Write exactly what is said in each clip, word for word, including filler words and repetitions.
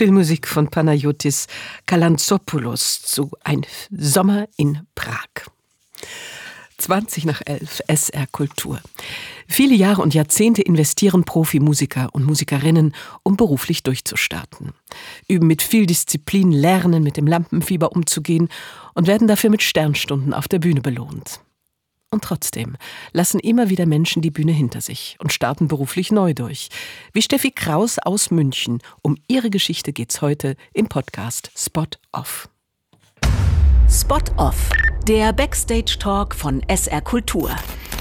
Filmmusik von Panagiotis Kalantzopoulos zu Ein Sommer in Prag. zwanzig nach elf, S R Kultur. Viele Jahre und Jahrzehnte investieren Profimusiker und Musikerinnen, um beruflich durchzustarten. Üben mit viel Disziplin, lernen mit dem Lampenfieber umzugehen und werden dafür mit Sternstunden auf der Bühne belohnt. Und trotzdem lassen immer wieder Menschen die Bühne hinter sich und starten beruflich neu durch. Wie Steffi Kraus aus München. Um ihre Geschichte geht's heute im Podcast Spot Off. Spot Off, der Backstage-Talk von S R Kultur.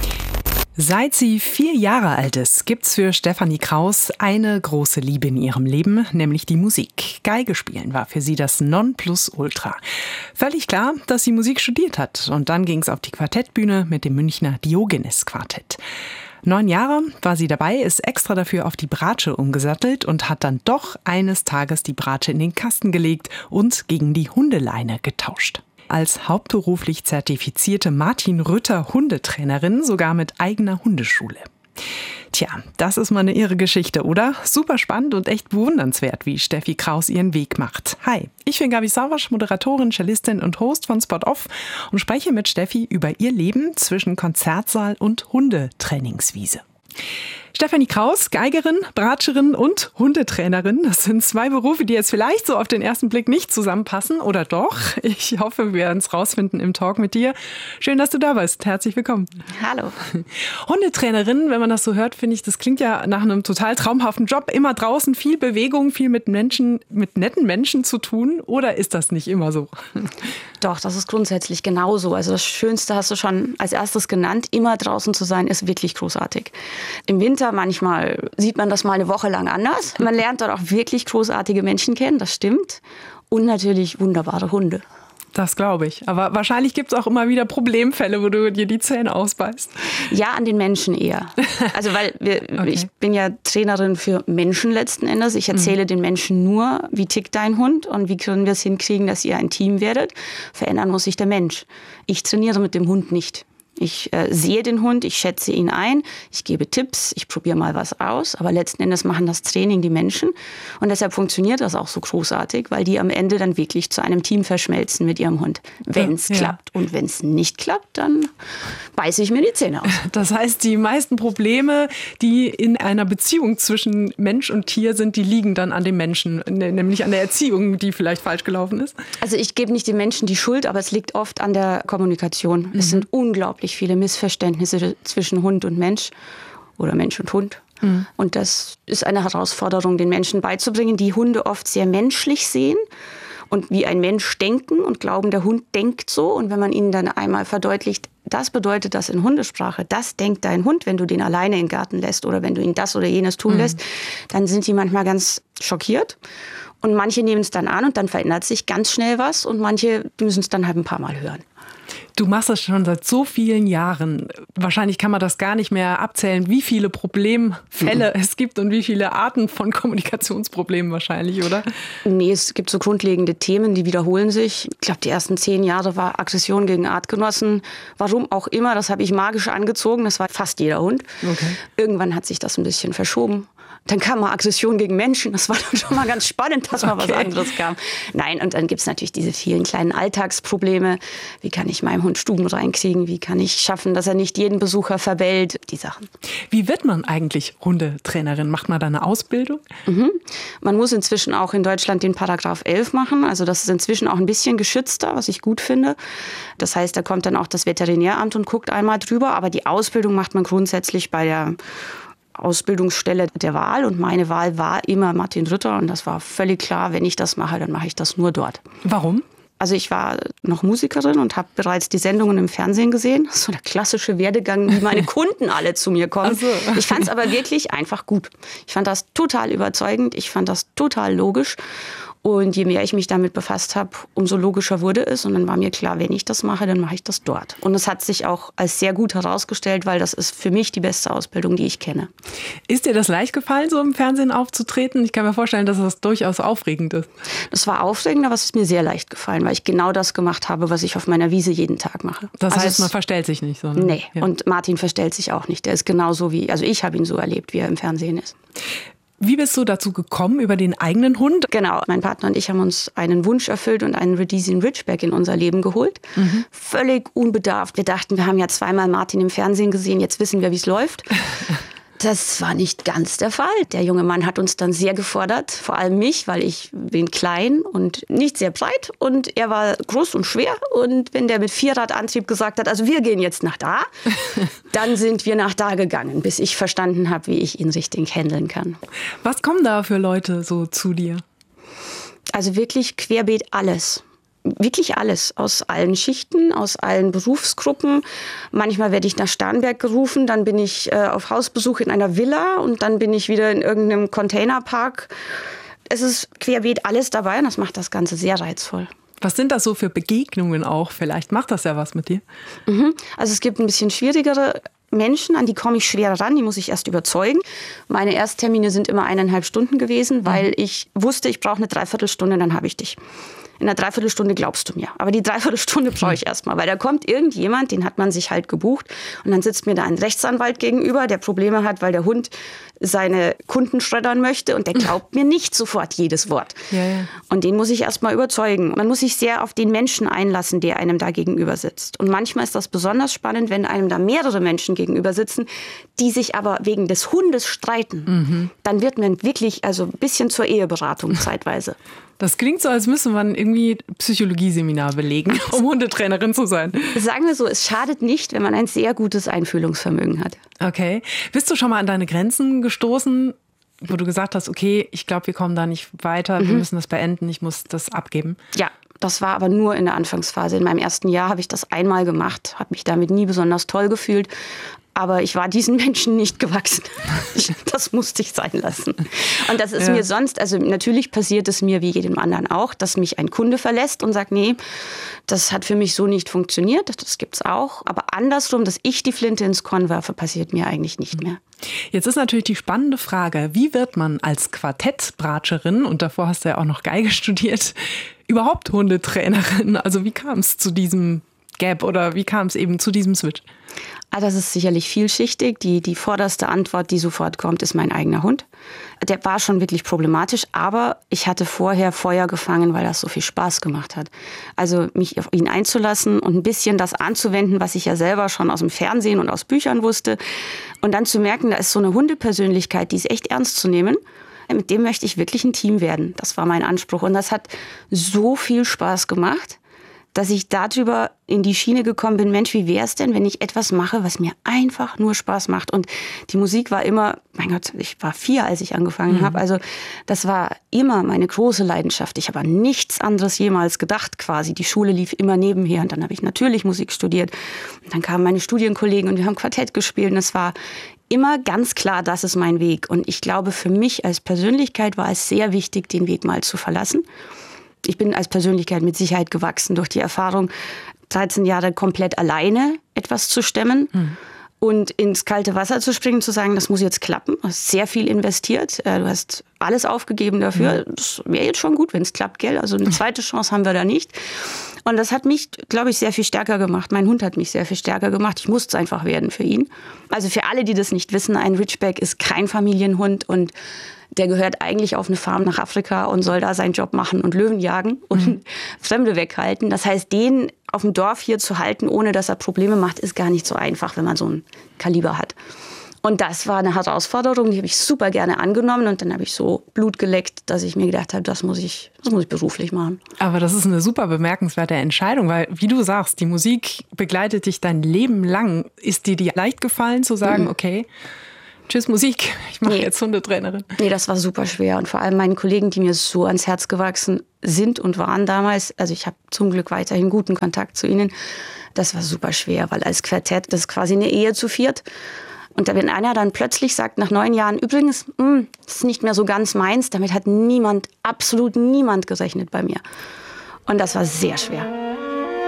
Seit sie vier Jahre alt ist, gibt's für Stefanie Kraus eine große Liebe in ihrem Leben, nämlich die Musik. Geige spielen war für sie das Nonplusultra. Völlig klar, dass sie Musik studiert hat. Und dann ging's auf die Quartettbühne mit dem Münchner Diogenes-Quartett. Neun Jahre war sie dabei, ist extra dafür auf die Bratsche umgesattelt und hat dann doch eines Tages die Bratsche in den Kasten gelegt und gegen die Hundeleine getauscht. Als hauptberuflich zertifizierte Martin-Rütter-Hundetrainerin, sogar mit eigener Hundeschule. Tja, das ist mal eine irre Geschichte, oder? Super spannend und echt bewundernswert, wie Steffi Kraus ihren Weg macht. Hi, ich bin Gabi Savasch, Moderatorin, Cellistin und Host von Spot Off und spreche mit Steffi über ihr Leben zwischen Konzertsaal und Hundetrainingswiese. Stefanie Kraus, Geigerin, Bratscherin und Hundetrainerin. Das sind zwei Berufe, die jetzt vielleicht so auf den ersten Blick nicht zusammenpassen. Oder doch? Ich hoffe, wir werden es rausfinden im Talk mit dir. Schön, dass du da bist. Herzlich willkommen. Hallo. Hundetrainerin, wenn man das so hört, finde ich, das klingt ja nach einem total traumhaften Job. Immer draußen, viel Bewegung, viel mit Menschen, mit netten Menschen zu tun. Oder ist das nicht immer so? Doch, das ist grundsätzlich genauso. Also das Schönste hast du schon als erstes genannt. Immer draußen zu sein, ist wirklich großartig. Im Winter manchmal sieht man das mal eine Woche lang anders. Man lernt dort auch wirklich großartige Menschen kennen, das stimmt. Und natürlich wunderbare Hunde. Das glaube ich. Aber wahrscheinlich gibt es auch immer wieder Problemfälle, wo du dir die Zähne ausbeißt. Ja, an den Menschen eher. Also weil wir, okay. Ich bin ja Trainerin für Menschen letzten Endes. Ich erzähle mhm. den Menschen nur, wie tickt dein Hund und wie können wir es hinkriegen, dass ihr ein Team werdet. Verändern muss sich der Mensch. Ich trainiere mit dem Hund nicht. Ich äh, sehe den Hund, ich schätze ihn ein, ich gebe Tipps, ich probiere mal was aus. Aber letzten Endes machen das Training die Menschen. Und deshalb funktioniert das auch so großartig, weil die am Ende dann wirklich zu einem Team verschmelzen mit ihrem Hund. Wenn es ja. klappt. Und wenn es nicht klappt, dann beiße ich mir die Zähne aus. Das heißt, die meisten Probleme, die in einer Beziehung zwischen Mensch und Tier sind, die liegen dann an dem Menschen, nämlich an der Erziehung, die vielleicht falsch gelaufen ist? Also ich gebe nicht den Menschen die Schuld, aber es liegt oft an der Kommunikation. Mhm. Es sind unglaublich viele Missverständnisse zwischen Hund und Mensch oder Mensch und Hund. Mhm. Und das ist eine Herausforderung, den Menschen beizubringen, die Hunde oft sehr menschlich sehen und wie ein Mensch denken und glauben, der Hund denkt so. Und wenn man ihnen dann einmal verdeutlicht, das bedeutet das in Hundesprache, das denkt dein Hund, wenn du den alleine in den Garten lässt oder wenn du ihn das oder jenes tun mhm. lässt, dann sind die manchmal ganz schockiert. Und manche nehmen es dann an und dann verändert sich ganz schnell was und manche müssen es dann halt ein paar Mal hören. Du machst das schon seit so vielen Jahren. Wahrscheinlich kann man das gar nicht mehr abzählen, wie viele Problemfälle mhm. es gibt und wie viele Arten von Kommunikationsproblemen wahrscheinlich, oder? Nee, es gibt so grundlegende Themen, die wiederholen sich. Ich glaube, die ersten zehn Jahre war Aggression gegen Artgenossen. Warum auch immer, das habe ich magisch angezogen. Das war fast jeder Hund. Okay. Irgendwann hat sich das ein bisschen verschoben. Dann kam mal Aggression gegen Menschen. Das war dann schon mal ganz spannend, dass mal okay. was anderes kam. Nein, und dann gibt es natürlich diese vielen kleinen Alltagsprobleme. Wie kann ich meinem Hund Stuben reinkriegen? Wie kann ich schaffen, dass er nicht jeden Besucher verbellt? Die Sachen. Wie wird man eigentlich Hundetrainerin? Macht man da eine Ausbildung? Mhm. Man muss inzwischen auch in Deutschland den Paragraph elf machen. Also das ist inzwischen auch ein bisschen geschützter, was ich gut finde. Das heißt, da kommt dann auch das Veterinäramt und guckt einmal drüber. Aber die Ausbildung macht man grundsätzlich bei der Ausbildungsstelle der Wahl und meine Wahl war immer Martin Rütter und das war völlig klar, wenn ich das mache, dann mache ich das nur dort. Warum? Also ich war noch Musikerin und habe bereits die Sendungen im Fernsehen gesehen. Das ist so der klassische Werdegang, wie meine Kunden alle zu mir kommen. So. Ich fand es aber wirklich einfach gut. Ich fand das total überzeugend, ich fand das total logisch. Und je mehr ich mich damit befasst habe, umso logischer wurde es. Und dann war mir klar, wenn ich das mache, dann mache ich das dort. Und es hat sich auch als sehr gut herausgestellt, weil das ist für mich die beste Ausbildung, die ich kenne. Ist dir das leicht gefallen, so im Fernsehen aufzutreten? Ich kann mir vorstellen, dass das durchaus aufregend ist. Das war aufregend, aber es ist mir sehr leicht gefallen, weil ich genau das gemacht habe, was ich auf meiner Wiese jeden Tag mache. Das also heißt, man verstellt sich nicht so? Ne? Nee, ja. Und Martin verstellt sich auch nicht. Der ist genauso wie, also ich habe ihn so erlebt, wie er im Fernsehen ist. Wie bist du dazu gekommen, über den eigenen Hund? Genau, mein Partner und ich haben uns einen Wunsch erfüllt und einen Rhodesian Ridgeback in unser Leben geholt. Mhm. Völlig unbedarft. Wir dachten, wir haben ja zweimal Martin im Fernsehen gesehen, jetzt wissen wir, wie es läuft. Das war nicht ganz der Fall. Der junge Mann hat uns dann sehr gefordert, vor allem mich, weil ich bin klein und nicht sehr breit und er war groß und schwer. Und wenn der mit Vierradantrieb gesagt hat, also wir gehen jetzt nach da, dann sind wir nach da gegangen, bis ich verstanden habe, wie ich ihn richtig handeln kann. Was kommen da für Leute so zu dir? Also wirklich querbeet alles. Wirklich alles, aus allen Schichten, aus allen Berufsgruppen. Manchmal werde ich nach Starnberg gerufen, dann bin ich äh, auf Hausbesuch in einer Villa und dann bin ich wieder in irgendeinem Containerpark. Es ist querbeet alles dabei und das macht das Ganze sehr reizvoll. Was sind das so für Begegnungen auch? Vielleicht macht das ja was mit dir. Mhm. Also es gibt ein bisschen schwierigere Menschen, an die komme ich schwer ran, die muss ich erst überzeugen. Meine Ersttermine sind immer eineinhalb Stunden gewesen, weil ich wusste, ich brauche eine Dreiviertelstunde, dann habe ich dich. In einer Dreiviertelstunde glaubst du mir. Aber die Dreiviertelstunde brauche ich erstmal, weil da kommt irgendjemand, den hat man sich halt gebucht. Und dann sitzt mir da ein Rechtsanwalt gegenüber, der Probleme hat, weil der Hund seine Kunden schreddern möchte. Und der glaubt mir nicht sofort jedes Wort. Ja, ja. Und den muss ich erstmal überzeugen. Man muss sich sehr auf den Menschen einlassen, der einem da gegenüber sitzt. Und manchmal ist das besonders spannend, wenn einem da mehrere Menschen gegenüber sitzen, die sich aber wegen des Hundes streiten. Mhm. Dann wird man wirklich also ein bisschen zur Eheberatung zeitweise. Das klingt so, als müsste man irgendwie Psychologieseminar belegen, um Hundetrainerin zu sein. Sagen wir so, es schadet nicht, wenn man ein sehr gutes Einfühlungsvermögen hat. Okay. Bist du schon mal an deine Grenzen gestoßen, wo du gesagt hast, okay, ich glaube, wir kommen da nicht weiter, mhm. wir müssen das beenden, ich muss das abgeben? Ja, das war aber nur in der Anfangsphase. In meinem ersten Jahr habe ich das einmal gemacht, habe mich damit nie besonders toll gefühlt. Aber ich war diesen Menschen nicht gewachsen. Das musste ich sein lassen. Und das ist ja. mir sonst, also natürlich passiert es mir wie jedem anderen auch, dass mich ein Kunde verlässt und sagt, nee, das hat für mich so nicht funktioniert. Das gibt's auch. Aber andersrum, dass ich die Flinte ins Korn werfe, passiert mir eigentlich nicht mehr. Jetzt ist natürlich die spannende Frage, wie wird man als Quartettbratscherin, und davor hast du ja auch noch Geige studiert, überhaupt Hundetrainerin? Also wie kam es zu diesem Gap oder wie kam es eben zu diesem Switch? Ah, das ist sicherlich vielschichtig. Die, die vorderste Antwort, die sofort kommt, ist mein eigener Hund. Der war schon wirklich problematisch, aber ich hatte vorher Feuer gefangen, weil das so viel Spaß gemacht hat. Also mich auf ihn einzulassen und ein bisschen das anzuwenden, was ich ja selber schon aus dem Fernsehen und aus Büchern wusste. Und dann zu merken, da ist so eine Hundepersönlichkeit, die ist echt ernst zu nehmen. Mit dem möchte ich wirklich ein Team werden. Das war mein Anspruch. Und das hat so viel Spaß gemacht, dass ich darüber in die Schiene gekommen bin, Mensch, wie wäre es denn, wenn ich etwas mache, was mir einfach nur Spaß macht? Und die Musik war immer, mein Gott, ich war vier, als ich angefangen mhm. habe. Also das war immer meine große Leidenschaft. Ich habe an nichts anderes jemals gedacht quasi. Die Schule lief immer nebenher und dann habe ich natürlich Musik studiert. Und dann kamen meine Studienkollegen und wir haben Quartett gespielt und es war immer ganz klar, das ist mein Weg. Und ich glaube, für mich als Persönlichkeit war es sehr wichtig, den Weg mal zu verlassen. Ich bin als Persönlichkeit mit Sicherheit gewachsen durch die Erfahrung, dreizehn Jahre komplett alleine etwas zu stemmen hm. und ins kalte Wasser zu springen, zu sagen, das muss jetzt klappen. Du hast sehr viel investiert, du hast alles aufgegeben dafür. Hm. Das wäre jetzt schon gut, wenn es klappt, gell? Also eine zweite Chance haben wir da nicht. Und das hat mich, glaube ich, sehr viel stärker gemacht. Mein Hund hat mich sehr viel stärker gemacht. Ich musste es einfach werden für ihn. Also für alle, die das nicht wissen, ein Ridgeback ist kein Familienhund und der gehört eigentlich auf eine Farm nach Afrika und soll da seinen Job machen und Löwen jagen und mhm. Fremde weghalten. Das heißt, den auf dem Dorf hier zu halten, ohne dass er Probleme macht, ist gar nicht so einfach, wenn man so ein Kaliber hat. Und das war eine Herausforderung, die habe ich super gerne angenommen. Und dann habe ich so Blut geleckt, dass ich mir gedacht habe, das muss ich, das muss ich beruflich machen. Aber das ist eine super bemerkenswerte Entscheidung, weil, wie du sagst, die Musik begleitet dich dein Leben lang. Ist dir die leicht gefallen, zu sagen, mhm. okay, tschüss Musik, ich mache nee. jetzt Hundetrainerin? Nee, das war super schwer. Und vor allem meinen Kollegen, die mir so ans Herz gewachsen sind und waren damals, also ich habe zum Glück weiterhin guten Kontakt zu ihnen, das war super schwer, weil als Quartett, das ist quasi eine Ehe zu viert. Und wenn einer dann plötzlich sagt, nach neun Jahren, übrigens, mh, das ist nicht mehr so ganz meins, damit hat niemand, absolut niemand gerechnet bei mir. Und das war sehr schwer.